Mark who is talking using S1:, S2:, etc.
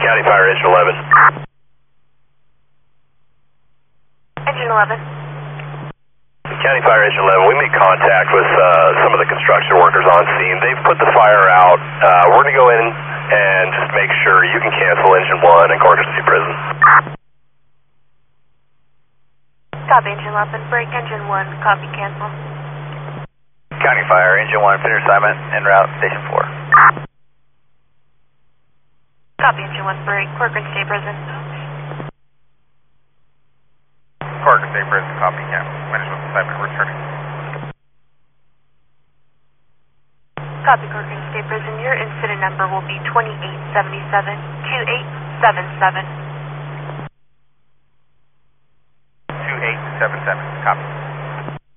S1: County Fire, Engine 11.
S2: Engine 11.
S1: County Fire, Engine 11. We made contact with some of the construction workers on scene. They've put the fire out. We're going to go in and just make sure you can cancel Engine 1 and Corpus Christi Prison.
S2: Copy, Engine 11. Break Engine 1. Copy, cancel.
S3: County Fire, Engine 1, finish assignment, en route, Station 4.
S2: Copy, Engine 1. Break Corcoran State Prison.
S3: Corcoran State Prison, copy, cancel. Management assignment, returning.
S2: Copy, Corcoran State Prison. Your incident number will be 2877. 2877.
S3: 2877, copy.